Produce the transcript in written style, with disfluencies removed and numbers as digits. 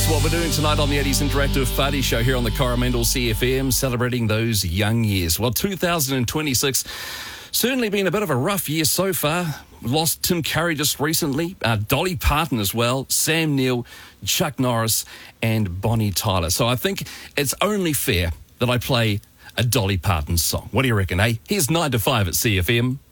what we're doing tonight on the Eddie's Interactive Party Show here on the Coromandel CFM, celebrating those young years. Well, 2026 certainly been a bit of a rough year so far. Lost Tim Curry just recently, Dolly Parton as well, Sam Neill, Chuck Norris and Bonnie Tyler. So I think it's only fair that I play a Dolly Parton song. What do you reckon, eh? Here's 9 to 5 at CFM.